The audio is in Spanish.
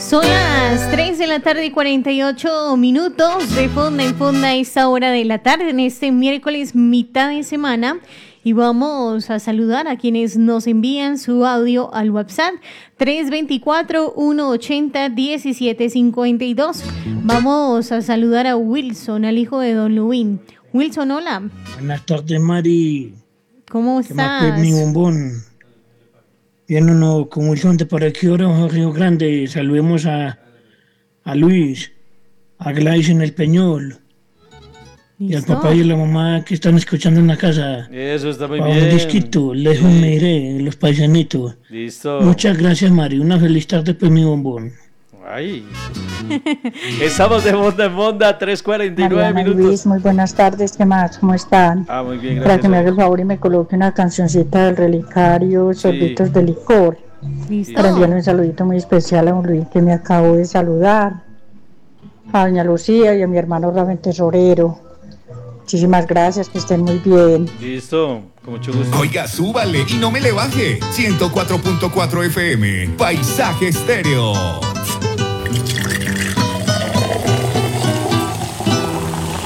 Son las 3 de la tarde y 48 minutos de Fonda en Fonda a esta hora de la tarde, en este miércoles mitad de semana. Y vamos a saludar a quienes nos envían su audio al WhatsApp 324-180-1752. Vamos a saludar a Wilson, al hijo de Don Luín. Wilson, hola. Buenas tardes, Mari. ¿Cómo ¿Qué más, estás? pues, mi bombón? Viene uno con Wilson de por aquí, ahora Río Grande. Saludemos a Luis, a Gladys en el Peñol. Y al papá y a la mamá que están escuchando en la casa. Eso está muy Para bien. un disquito, lejos me iré, los paisanitos. Listo. Muchas gracias, Mari. Una feliz tarde, pues, mi bombón. Ay. Estamos de Fonda en Fonda, 3:49 Mariana minutos. Luis, muy buenas tardes, ¿qué más? ¿Cómo están? Muy bien, gracias. Para que me haga el favor y me coloque una cancioncita del Relicario, Sorbitos de Licor. ¿Listo? Para enviarle un saludito muy especial a don Luis, que me acabo de saludar. A doña Lucía y a mi hermano Rafael Tesorero. Muchísimas gracias, que estén muy bien. Listo, con mucho gusto. Oiga, súbale y no me le baje. 104.4 FM, Paisaje Estéreo.